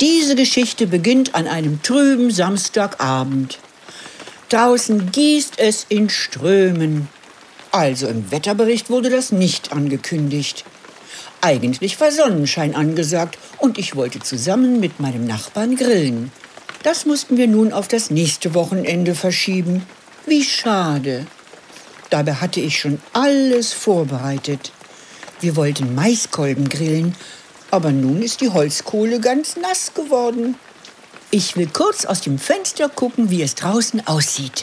Diese Geschichte beginnt an einem trüben Samstagabend. Draußen gießt es in Strömen. Also im Wetterbericht wurde das nicht angekündigt. Eigentlich war Sonnenschein angesagt und ich wollte zusammen mit meinem Nachbarn grillen. Das mussten wir nun auf das nächste Wochenende verschieben. Wie schade. Dabei hatte ich schon alles vorbereitet. Wir wollten Maiskolben grillen, aber nun ist die Holzkohle ganz nass geworden. Ich will kurz aus dem Fenster gucken, wie es draußen aussieht.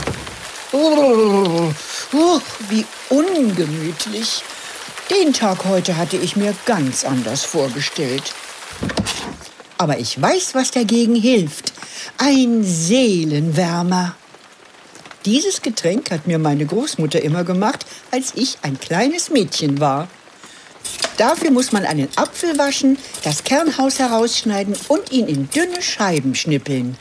Wie ungemütlich. Den Tag heute hatte ich mir ganz anders vorgestellt. Aber ich weiß, was dagegen hilft. Ein Seelenwärmer. Dieses Getränk hat mir meine Großmutter immer gemacht, als ich ein kleines Mädchen war. Dafür muss man einen Apfel waschen, das Kernhaus herausschneiden und ihn in dünne Scheiben schnippeln.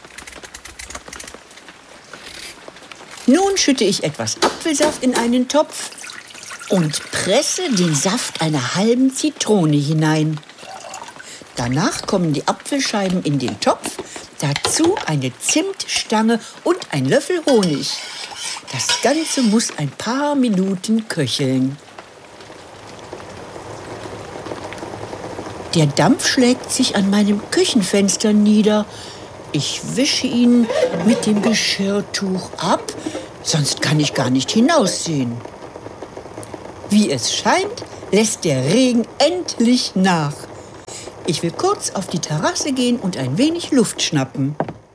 Nun schütte ich etwas Apfelsaft in einen Topf und presse den Saft einer halben Zitrone hinein. Danach kommen die Apfelscheiben in den Topf, dazu eine Zimtstange und ein Löffel Honig. Das Ganze muss ein paar Minuten köcheln. Der Dampf schlägt sich an meinem Küchenfenster nieder. Ich wische ihn mit dem Geschirrtuch ab, sonst kann ich gar nicht hinaussehen. Wie es scheint, lässt der Regen endlich nach. Ich will kurz auf die Terrasse gehen und ein wenig Luft schnappen.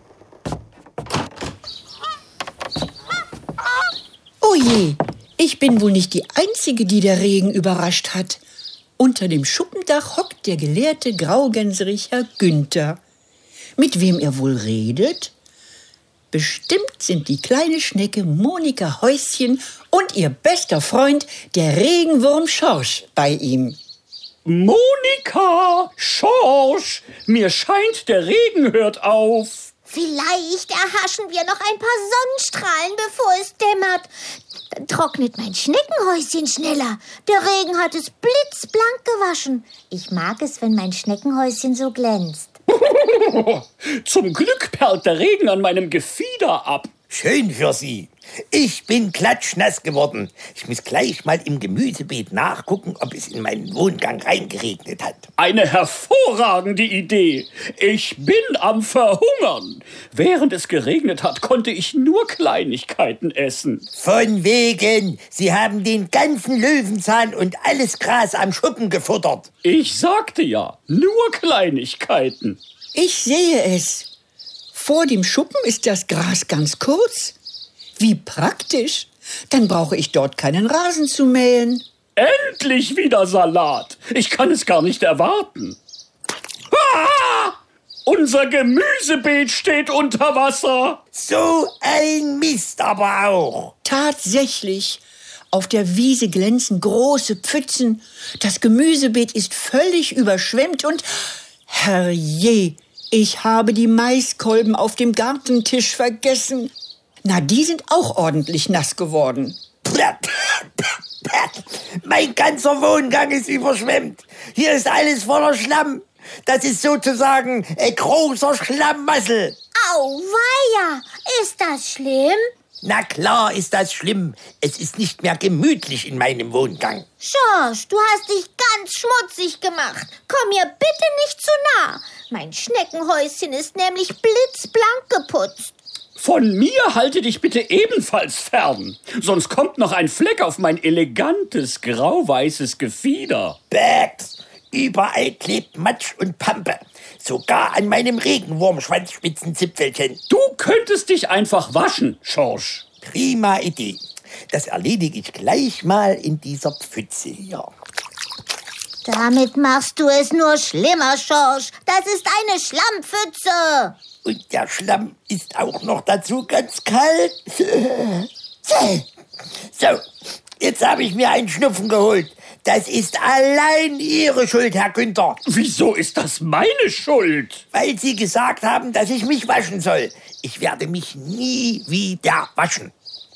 Oh je, ich bin wohl nicht die Einzige, die der Regen überrascht hat. Unter dem Schuppendach hockt der gelehrte Graugänserich Herr Günther. Mit wem er wohl redet? Bestimmt sind die kleine Schnecke Monika Häuschen und ihr bester Freund, der Regenwurm Schorsch, bei ihm. Monika, Schorsch, mir scheint, der Regen hört auf. Vielleicht erhaschen wir noch ein paar Sonnenstrahlen, bevor es dämmert. Dann trocknet mein Schneckenhäuschen schneller. Der Regen hat es blitzblank gewaschen. Ich mag es, wenn mein Schneckenhäuschen so glänzt. Zum Glück perlt der Regen an meinem Gefieder ab. Schön für Sie. Ich bin klatschnass geworden. Ich muss gleich mal im Gemüsebeet nachgucken, ob es in meinen Wohngang reingeregnet hat. Eine hervorragende Idee. Ich bin am Verhungern. Während es geregnet hat, konnte ich nur Kleinigkeiten essen. Von wegen. Sie haben den ganzen Löwenzahn und alles Gras am Schuppen gefuttert. Ich sagte ja, nur Kleinigkeiten. Ich sehe es. Vor dem Schuppen ist das Gras ganz kurz. Wie praktisch. Dann brauche ich dort keinen Rasen zu mähen. Endlich wieder Salat. Ich kann es gar nicht erwarten. Ah! Unser Gemüsebeet steht unter Wasser. So ein Mist aber auch. Tatsächlich. Auf der Wiese glänzen große Pfützen. Das Gemüsebeet ist völlig überschwemmt und... Herrje, ich habe die Maiskolben auf dem Gartentisch vergessen. Na, die sind auch ordentlich nass geworden. Mein ganzer Wohngang ist überschwemmt. Hier ist alles voller Schlamm. Das ist sozusagen ein großer Schlammmassel. Auweia, ist das schlimm? Na klar ist das schlimm. Es ist nicht mehr gemütlich in meinem Wohngang. Schorsch, du hast dich ganz schmutzig gemacht. Komm mir bitte nicht zu nah. Mein Schneckenhäuschen ist nämlich blitzblank geputzt. Von mir halte dich bitte ebenfalls fern. Sonst kommt noch ein Fleck auf mein elegantes, grau-weißes Gefieder. Bäh, überall klebt Matsch und Pampe. Sogar an meinem Regenwurmschwanzspitzenzipfelchen. Du könntest dich einfach waschen, Schorsch. Prima Idee. Das erledige ich gleich mal in dieser Pfütze hier. Damit machst du es nur schlimmer, Schorsch. Das ist eine Schlammpfütze. Und der Schlamm ist auch noch dazu ganz kalt. So, jetzt habe ich mir einen Schnupfen geholt. Das ist allein Ihre Schuld, Herr Günther. Wieso ist das meine Schuld? Weil Sie gesagt haben, dass ich mich waschen soll. Ich werde mich nie wieder waschen.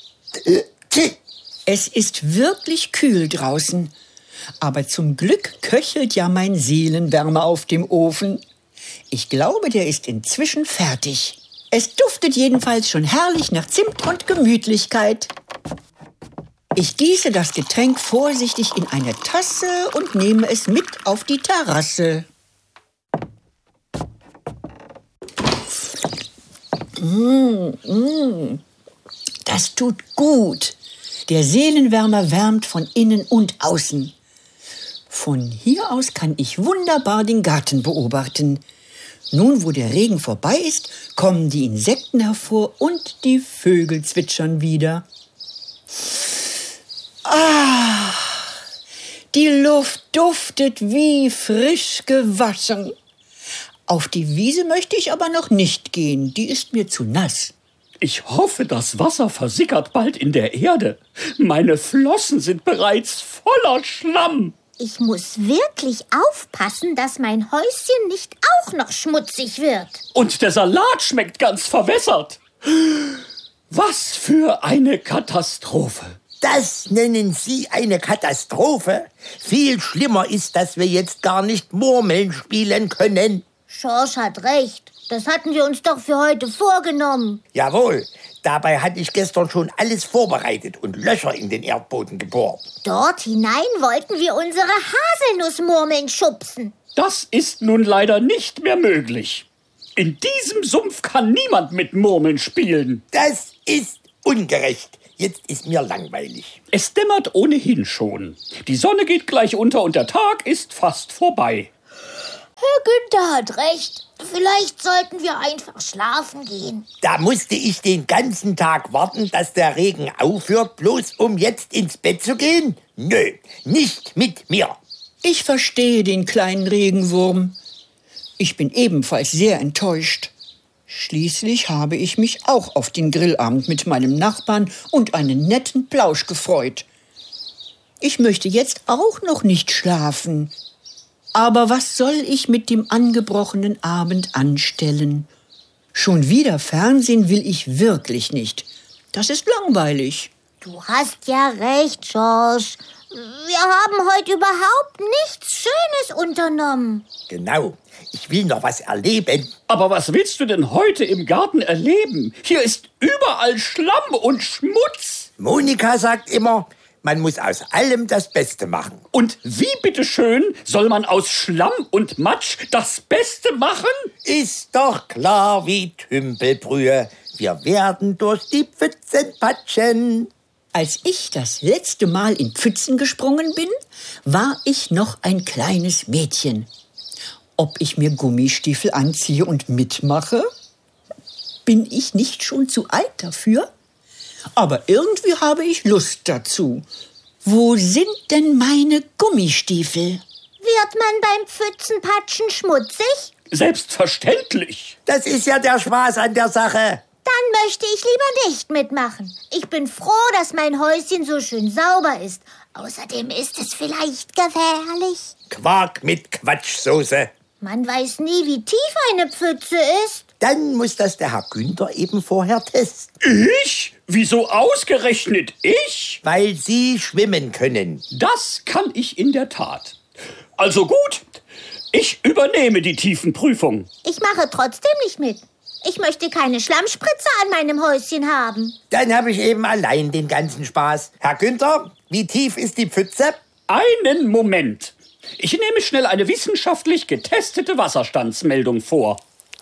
Es ist wirklich kühl draußen. Aber zum Glück köchelt ja mein Seelenwärmer auf dem Ofen. Ich glaube, der ist inzwischen fertig. Es duftet jedenfalls schon herrlich nach Zimt und Gemütlichkeit. Ich gieße das Getränk vorsichtig in eine Tasse und nehme es mit auf die Terrasse. Das tut gut. Der Seelenwärmer wärmt von innen und außen. Von hier aus kann ich wunderbar den Garten beobachten. Nun, wo der Regen vorbei ist, kommen die Insekten hervor und die Vögel zwitschern wieder. Ah, die Luft duftet wie frisch gewaschen. Auf die Wiese möchte ich aber noch nicht gehen, die ist mir zu nass. Ich hoffe, das Wasser versickert bald in der Erde. Meine Flossen sind bereits voller Schlamm. Ich muss wirklich aufpassen, dass mein Häuschen nicht auch noch schmutzig wird. Und der Salat schmeckt ganz verwässert. Was für eine Katastrophe. Das nennen Sie eine Katastrophe? Viel schlimmer ist, dass wir jetzt gar nicht Murmeln spielen können. Schorsch hat recht. Das hatten wir uns doch für heute vorgenommen. Jawohl, dabei hatte ich gestern schon alles vorbereitet und Löcher in den Erdboden gebohrt. Dort hinein wollten wir unsere Haselnussmurmeln schubsen. Das ist nun leider nicht mehr möglich. In diesem Sumpf kann niemand mit Murmeln spielen. Das ist ungerecht. Jetzt ist mir langweilig. Es dämmert ohnehin schon. Die Sonne geht gleich unter und der Tag ist fast vorbei. Herr Günther hat recht. Vielleicht sollten wir einfach schlafen gehen. Da musste ich den ganzen Tag warten, dass der Regen aufhört, bloß um jetzt ins Bett zu gehen? Nö, nicht mit mir. Ich verstehe den kleinen Regenwurm. Ich bin ebenfalls sehr enttäuscht. Schließlich habe ich mich auch auf den Grillabend mit meinem Nachbarn und einen netten Plausch gefreut. Ich möchte jetzt auch noch nicht schlafen. Aber was soll ich mit dem angebrochenen Abend anstellen? Schon wieder Fernsehen will ich wirklich nicht. Das ist langweilig. Du hast ja recht, Schorsch. Wir haben heute überhaupt nichts Schönes unternommen. Genau, ich will noch was erleben. Aber was willst du denn heute im Garten erleben? Hier ist überall Schlamm und Schmutz. Monika sagt immer, man muss aus allem das Beste machen. Und wie bitteschön soll man aus Schlamm und Matsch das Beste machen? Ist doch klar wie Tümpelbrühe. Wir werden durch die Pfützen patschen. Als ich das letzte Mal in Pfützen gesprungen bin, war ich noch ein kleines Mädchen. Ob ich mir Gummistiefel anziehe und mitmache? Bin ich nicht schon zu alt dafür? Aber irgendwie habe ich Lust dazu. Wo sind denn meine Gummistiefel? Wird man beim Pfützenpatschen schmutzig? Selbstverständlich. Das ist ja der Spaß an der Sache. Dann möchte ich lieber nicht mitmachen. Ich bin froh, dass mein Häuschen so schön sauber ist. Außerdem ist es vielleicht gefährlich. Quark mit Quatschsoße. Man weiß nie, wie tief eine Pfütze ist. Dann muss das der Herr Günther eben vorher testen. Ich? Wieso ausgerechnet ich? Weil Sie schwimmen können. Das kann ich in der Tat. Also gut, ich übernehme die Tiefenprüfung. Ich mache trotzdem nicht mit. Ich möchte keine Schlammspritze an meinem Häuschen haben. Dann habe ich eben allein den ganzen Spaß. Herr Günther, wie tief ist die Pfütze? Einen Moment. Ich nehme schnell eine wissenschaftlich getestete Wasserstandsmeldung vor.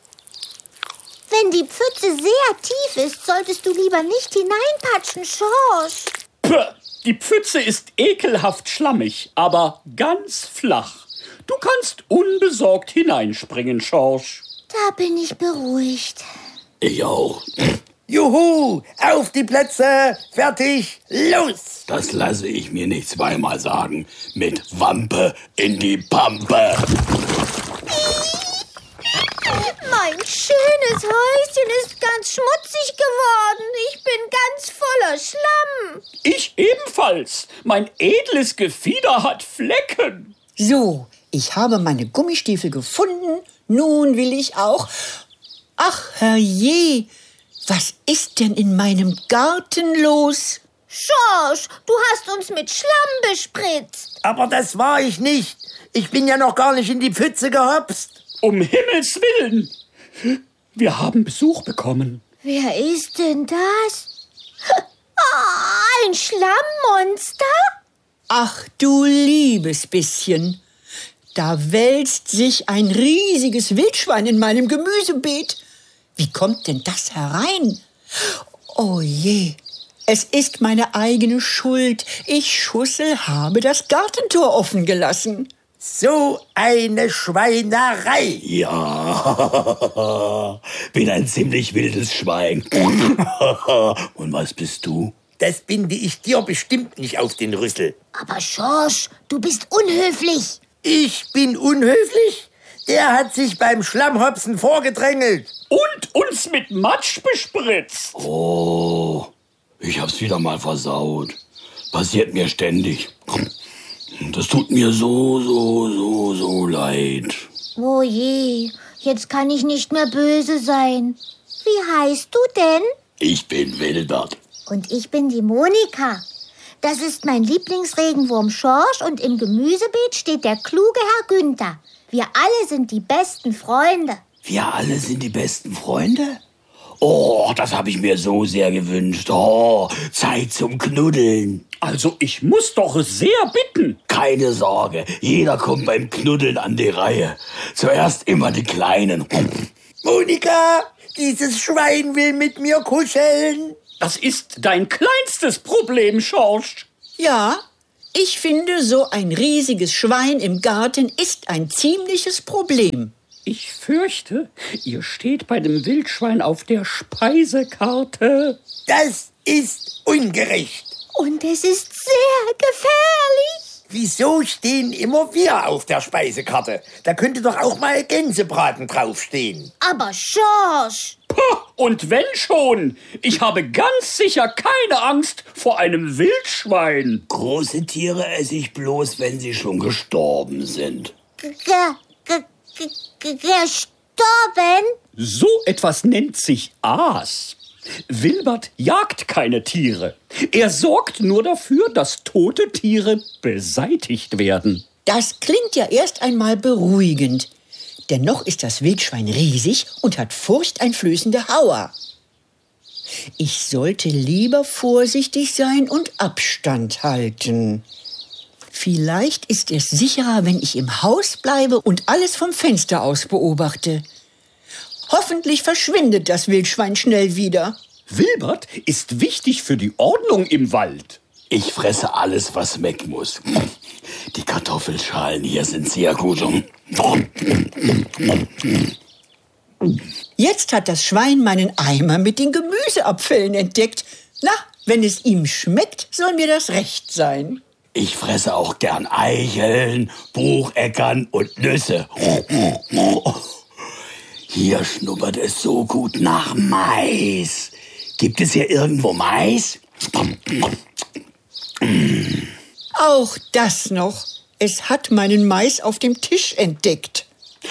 Wenn die Pfütze sehr tief ist, solltest du lieber nicht hineinpatschen, Schorsch. Puh, die Pfütze ist ekelhaft schlammig, aber ganz flach. Du kannst unbesorgt hineinspringen, Schorsch. Da bin ich beruhigt. Ich auch. Juhu, auf die Plätze, fertig, los! Das lasse ich mir nicht zweimal sagen. Mit Wampe in die Pampe. Mein schönes Häuschen ist ganz schmutzig geworden. Ich bin ganz voller Schlamm. Ich ebenfalls. Mein edles Gefieder hat Flecken. So, ich habe meine Gummistiefel gefunden. Nun will ich auch... Ach, herrje, was ist denn in meinem Garten los? Schorsch, du hast uns mit Schlamm bespritzt. Aber das war ich nicht. Ich bin ja noch gar nicht in die Pfütze gehopst. Um Himmels Willen! Wir haben Besuch bekommen. Wer ist denn das? Oh, ein Schlammmonster? Ach du liebes bisschen, da wälzt sich ein riesiges Wildschwein in meinem Gemüsebeet. Wie kommt denn das herein? Oh je, es ist meine eigene Schuld. Ich, Schussel, habe das Gartentor offen gelassen. So eine Schweinerei. Ja, bin ein ziemlich wildes Schwein. Und was bist du? Das binde ich dir bestimmt nicht auf den Rüssel. Aber Schorsch, du bist unhöflich. Ich bin unhöflich? Der hat sich beim Schlammhopsen vorgedrängelt. Und uns mit Matsch bespritzt. Oh, ich hab's wieder mal versaut. Passiert mir ständig. Das tut mir so leid. Oh je, jetzt kann ich nicht mehr böse sein. Wie heißt du denn? Ich bin Wilbert. Und ich bin die Monika. Das ist mein Lieblingsregenwurm Schorsch und im Gemüsebeet steht der kluge Herr Günther. Wir alle sind die besten Freunde. Wir alle sind die besten Freunde? Oh, das habe ich mir so sehr gewünscht. Oh, Zeit zum Knuddeln. Also ich muss doch sehr bitten. Keine Sorge, jeder kommt beim Knuddeln an die Reihe. Zuerst immer die Kleinen. Monika, dieses Schwein will mit mir kuscheln. Das ist dein kleinstes Problem, Schorsch. Ja, ich finde, so ein riesiges Schwein im Garten ist ein ziemliches Problem. Ich fürchte, ihr steht bei dem Wildschwein auf der Speisekarte. Das ist ungerecht. Und es ist sehr gefährlich. Wieso stehen immer wir auf der Speisekarte? Da könnte doch auch mal Gänsebraten draufstehen. Aber Schorsch, Pah, und wenn schon, ich habe ganz sicher keine Angst vor einem Wildschwein. Große Tiere esse ich bloß, wenn sie schon gestorben sind. gestorben? So etwas nennt sich Aas. Wilbert jagt keine Tiere. Er sorgt nur dafür, dass tote Tiere beseitigt werden. Das klingt ja erst einmal beruhigend. Dennoch ist das Wildschwein riesig und hat furchteinflößende Hauer. Ich sollte lieber vorsichtig sein und Abstand halten. Vielleicht ist es sicherer, wenn ich im Haus bleibe und alles vom Fenster aus beobachte. Hoffentlich verschwindet das Wildschwein schnell wieder. Wilbert ist wichtig für die Ordnung im Wald. Ich fresse alles, was weg muss. Die Kartoffelschalen hier sind sehr gut. Jetzt hat das Schwein meinen Eimer mit den Gemüseabfällen entdeckt. Na, wenn es ihm schmeckt, soll mir das recht sein. Ich fresse auch gern Eicheln, Bucheckern und Nüsse. Hier schnuppert es so gut nach Mais. Gibt es hier irgendwo Mais? Auch das noch. Es hat meinen Mais auf dem Tisch entdeckt.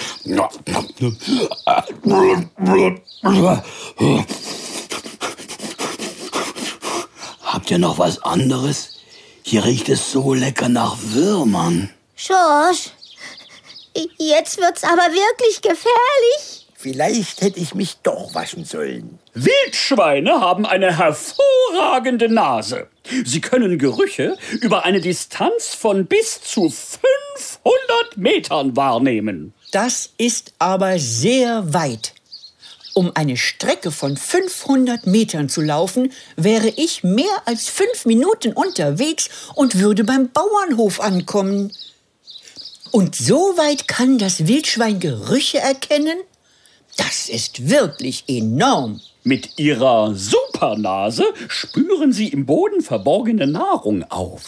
Habt ihr noch was anderes? Hier riecht es so lecker nach Würmern. Schorsch, jetzt wird's aber wirklich gefährlich. Vielleicht hätte ich mich doch waschen sollen. Wildschweine haben eine hervorragende Nase. Sie können Gerüche über eine Distanz von bis zu 500 Metern wahrnehmen. Das ist aber sehr weit. Um eine Strecke von 500 Metern zu laufen, wäre ich mehr als 5 Minuten unterwegs und würde beim Bauernhof ankommen. Und so weit kann das Wildschwein Gerüche erkennen? Das ist wirklich enorm. Mit ihrer Supernase spüren sie im Boden verborgene Nahrung auf.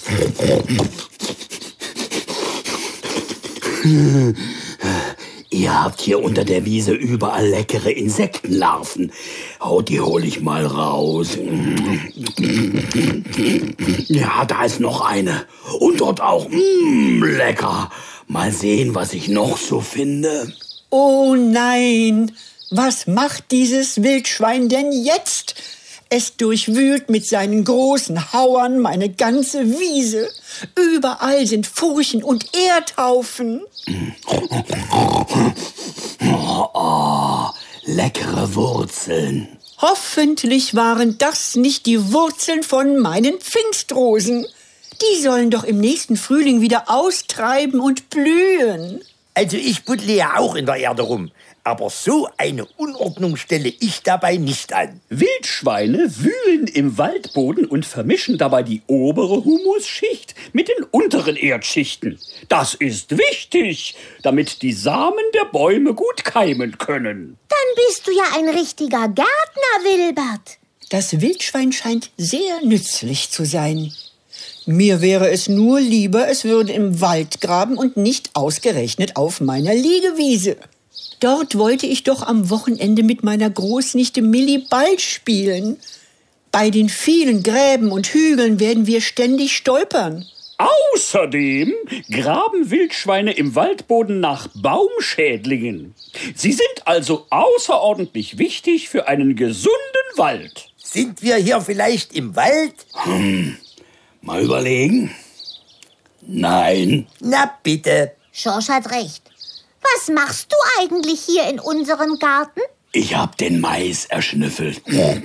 Ihr habt hier unter der Wiese überall leckere Insektenlarven. Oh, die hole ich mal raus. Ja, da ist noch eine. Und dort auch. Lecker. Mal sehen, was ich noch so finde. Oh nein, was macht dieses Wildschwein denn jetzt? Es durchwühlt mit seinen großen Hauern meine ganze Wiese. Überall sind Furchen und Erdhaufen. leckere Wurzeln. Hoffentlich waren das nicht die Wurzeln von meinen Pfingstrosen. Die sollen doch im nächsten Frühling wieder austreiben und blühen. Also ich buddle ja auch in der Erde rum. Aber so eine Unordnung stelle ich dabei nicht an. Wildschweine wühlen im Waldboden und vermischen dabei die obere Humusschicht mit den unteren Erdschichten. Das ist wichtig, damit die Samen der Bäume gut keimen können. Dann bist du ja ein richtiger Gärtner, Wilbert. Das Wildschwein scheint sehr nützlich zu sein. Mir wäre es nur lieber, es würde im Wald graben und nicht ausgerechnet auf meiner Liegewiese. Dort wollte ich doch am Wochenende mit meiner Großnichte Milli Ball spielen. Bei den vielen Gräben und Hügeln werden wir ständig stolpern. Außerdem graben Wildschweine im Waldboden nach Baumschädlingen. Sie sind also außerordentlich wichtig für einen gesunden Wald. Sind wir hier vielleicht im Wald? Mal überlegen. Nein. Na bitte. Schorsch hat recht. Was machst du eigentlich hier in unserem Garten? Ich hab den Mais erschnüffelt.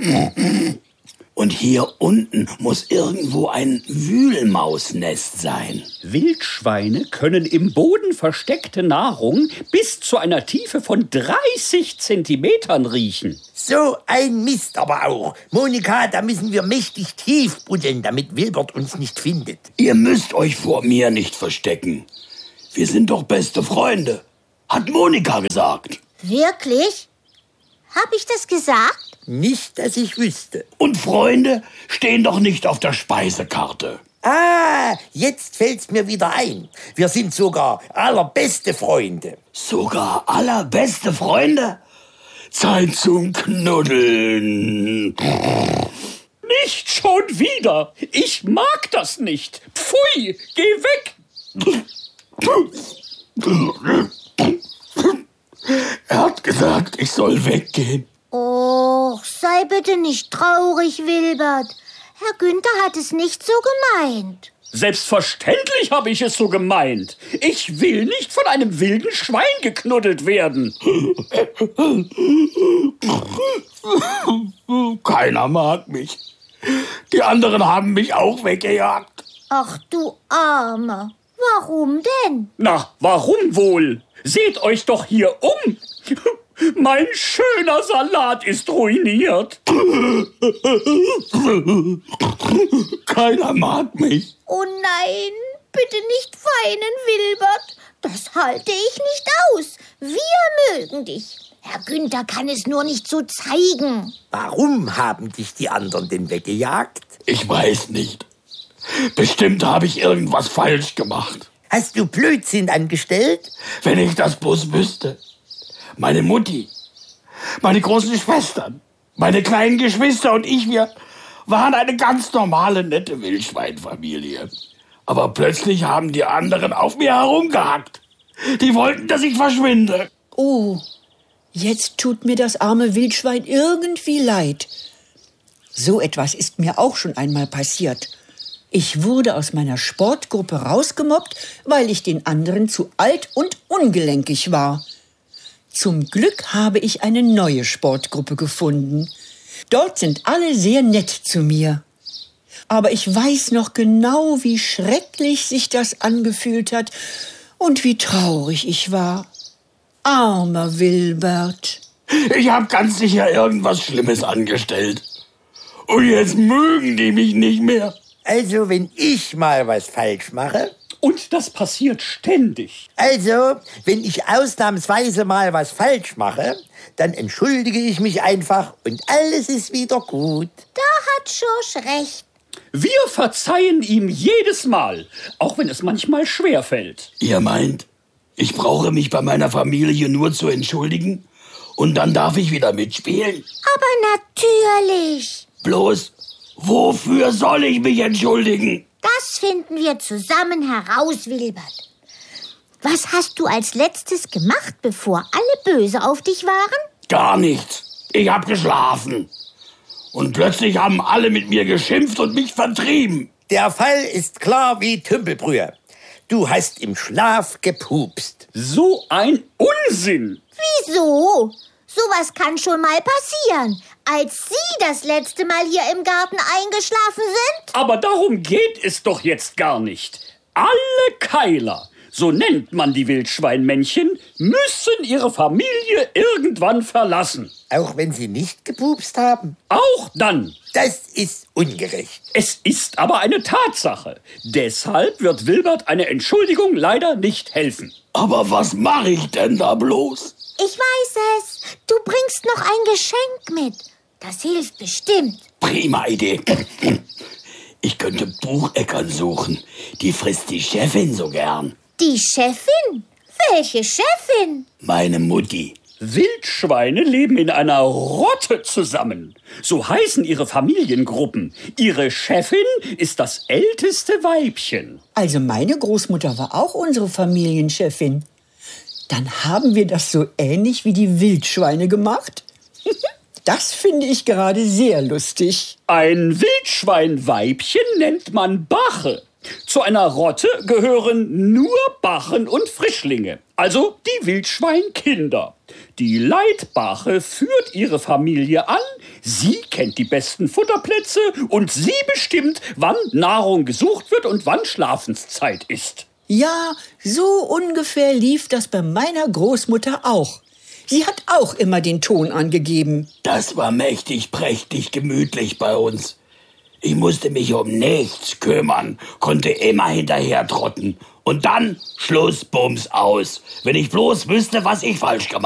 Und hier unten muss irgendwo ein Wühlmausnest sein. Wildschweine können im Boden versteckte Nahrung bis zu einer Tiefe von 30 Zentimetern riechen. So ein Mist aber auch. Monika, da müssen wir mächtig tief buddeln, damit Wilbert uns nicht findet. Ihr müsst euch vor mir nicht verstecken. Wir sind doch beste Freunde, hat Monika gesagt. Wirklich? Hab ich das gesagt? Nicht, dass ich wüsste. Und Freunde stehen doch nicht auf der Speisekarte. Ah, jetzt fällt's mir wieder ein. Wir sind sogar allerbeste Freunde. Sogar allerbeste Freunde? Zeit zum Knuddeln. Nicht schon wieder. Ich mag das nicht. Pfui, geh weg. Er hat gesagt, ich soll weggehen. Och, sei bitte nicht traurig, Wilbert. Herr Günther hat es nicht so gemeint. Selbstverständlich habe ich es so gemeint. Ich will nicht von einem wilden Schwein geknuddelt werden. Keiner mag mich. Die anderen haben mich auch weggejagt. Ach du Armer. Warum denn? Na, warum wohl? Seht euch doch hier um. Mein schöner Salat ist ruiniert. Keiner mag mich. Oh nein, bitte nicht weinen, Wilbert. Das halte ich nicht aus. Wir mögen dich. Herr Günther kann es nur nicht so zeigen. Warum haben dich die anderen denn weggejagt? Ich weiß nicht. Bestimmt habe ich irgendwas falsch gemacht. Hast du Blödsinn angestellt? Wenn ich das bloß wüsste. Meine Mutti, meine großen Schwestern, meine kleinen Geschwister und ich, wir waren eine ganz normale, nette Wildschweinfamilie. Aber plötzlich haben die anderen auf mir herumgehackt. Die wollten, dass ich verschwinde. Oh, jetzt tut mir das arme Wildschwein irgendwie leid. So etwas ist mir auch schon einmal passiert. Ich wurde aus meiner Sportgruppe rausgemobbt, weil ich den anderen zu alt und ungelenkig war. Zum Glück habe ich eine neue Sportgruppe gefunden. Dort sind alle sehr nett zu mir. Aber ich weiß noch genau, wie schrecklich sich das angefühlt hat und wie traurig ich war. Armer Wilbert. Ich habe ganz sicher irgendwas Schlimmes angestellt. Und jetzt mögen die mich nicht mehr. Also, wenn ich mal was falsch mache? Und das passiert ständig. Also, wenn ich ausnahmsweise mal was falsch mache, dann entschuldige ich mich einfach und alles ist wieder gut. Da hat Schorsch recht. Wir verzeihen ihm jedes Mal, auch wenn es manchmal schwer fällt. Ihr meint, ich brauche mich bei meiner Familie nur zu entschuldigen und dann darf ich wieder mitspielen? Aber natürlich. Bloß, wofür soll ich mich entschuldigen? Das finden wir zusammen heraus, Wilbert. Was hast du als letztes gemacht, bevor alle böse auf dich waren? Gar nichts. Ich hab geschlafen. Und plötzlich haben alle mit mir geschimpft und mich vertrieben. Der Fall ist klar wie Tümpelbrühe. Du hast im Schlaf gepupst. So ein Unsinn! Wieso? Sowas kann schon mal passieren. Als Sie das letzte Mal hier im Garten eingeschlafen sind? Aber darum geht es doch jetzt gar nicht. Alle Keiler, so nennt man die Wildschweinmännchen, müssen ihre Familie irgendwann verlassen. Auch wenn sie nicht gepupst haben? Auch dann. Das ist ungerecht. Es ist aber eine Tatsache. Deshalb wird Wilbert eine Entschuldigung leider nicht helfen. Aber was mache ich denn da bloß? Ich weiß es. Du bringst noch ein Geschenk mit. Das hilft bestimmt. Prima Idee. Ich könnte Bucheckern suchen. Die frisst die Chefin so gern. Die Chefin? Welche Chefin? Meine Mutti. Wildschweine leben in einer Rotte zusammen. So heißen ihre Familiengruppen. Ihre Chefin ist das älteste Weibchen. Also meine Großmutter war auch unsere Familienchefin. Dann haben wir das so ähnlich wie die Wildschweine gemacht. Das finde ich gerade sehr lustig. Ein Wildschweinweibchen nennt man Bache. Zu einer Rotte gehören nur Bachen und Frischlinge, also die Wildschweinkinder. Die Leitbache führt ihre Familie an, sie kennt die besten Futterplätze und sie bestimmt, wann Nahrung gesucht wird und wann Schlafenszeit ist. Ja, so ungefähr lief das bei meiner Großmutter auch. Sie hat auch immer den Ton angegeben. Das war mächtig, prächtig, gemütlich bei uns. Ich musste mich um nichts kümmern, konnte immer hinterher trotten. Und dann Schluss, Bums, aus. Wenn ich bloß wüsste, was ich falsch gemacht habe.